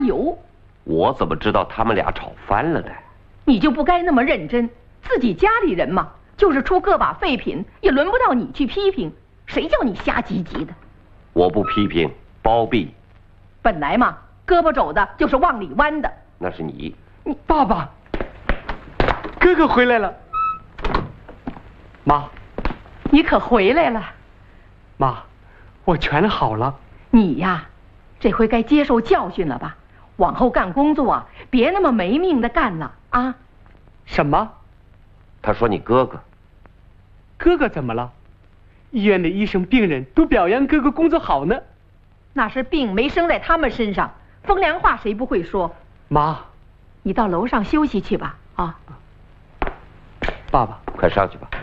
油。 我怎么知道他们俩吵翻了呢？ 你就不该那么认真，自己家里人嘛，就是出个把废品，也轮不到你去批评。谁叫你瞎唧唧的？ 我不批评，包庇。 本来嘛，胳膊肘子就是往里弯的。 那是你。 爸爸，哥哥回来了。妈， 你可回来了。 妈，我全好了。 你呀，这回该接受教训了吧？往后干工作啊，别那么没命的干了啊！ 什么？ 他说你哥哥。 哥哥怎么了？医院的医生、病人都表扬哥哥工作好呢。 那是病没生在他们身上，风凉话谁不会说？ 妈， 你到楼上休息去吧，啊！ 爸爸， 快上去吧。